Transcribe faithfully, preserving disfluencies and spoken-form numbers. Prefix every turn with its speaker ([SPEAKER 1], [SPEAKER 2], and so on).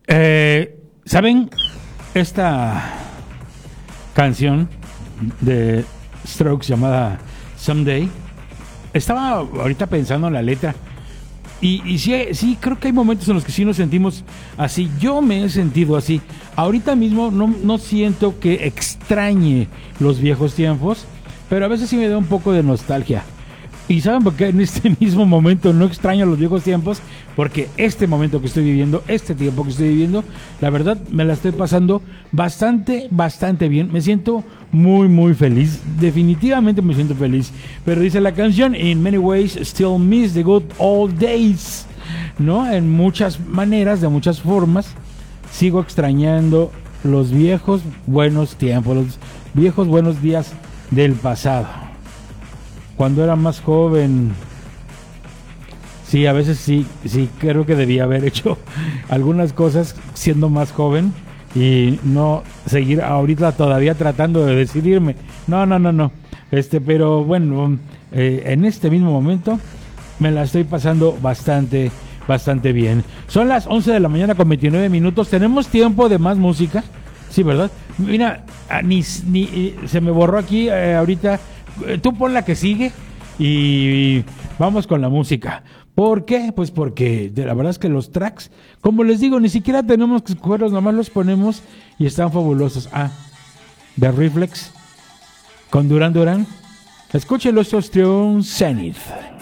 [SPEAKER 1] Eh, ¿Saben? Esta canción de Strokes llamada Someday, estaba ahorita pensando en la letra y, y sí, sí, creo que hay momentos en los que sí nos sentimos así. Yo me he sentido así. Ahorita mismo no, no siento que extrañe los viejos tiempos, pero a veces sí me da un poco de nostalgia. ¿Y saben por qué en este mismo momento no extraño los viejos tiempos? Porque este momento que estoy viviendo, este tiempo que estoy viviendo, la verdad me la estoy pasando bastante, bastante bien. Me siento muy, muy feliz. Definitivamente me siento feliz. Pero dice la canción, in many ways still miss the good old days. ¿No? En muchas maneras, de muchas formas, sigo extrañando los viejos buenos tiempos, los viejos buenos días del pasado. Cuando era más joven, sí, a veces sí, sí, creo que debía haber hecho algunas cosas siendo más joven y no seguir ahorita todavía tratando de decidirme. No, no, no, no. Este, pero bueno, eh, en este mismo momento me la estoy pasando bastante, bastante bien. Son las once de la mañana con veintinueve minutos. ¿Tenemos tiempo de más música? Sí, ¿verdad? Mira, ni, ni se me borró aquí eh, ahorita. Tú pon la que sigue y vamos con la música. ¿Por qué? Pues porque de la verdad es que los tracks, como les digo, ni siquiera tenemos que escogerlos, nomás los ponemos y están fabulosos. Ah, The Reflex con Duran Duran. Escúchelo, estos Triun Zenith.